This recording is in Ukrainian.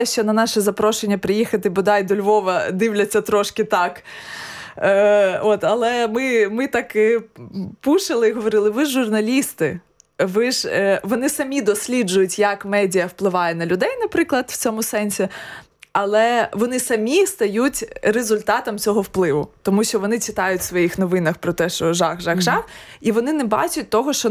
що на наше запрошення приїхати бодай до Львова дивляться трошки так. Але ми так пушили і говорили, ви ж журналісти, вони самі досліджують, як медіа впливає на людей, наприклад, в цьому сенсі, але вони самі стають результатом цього впливу, тому що вони читають в своїх новинах про те, що жах, і вони не бачать того, що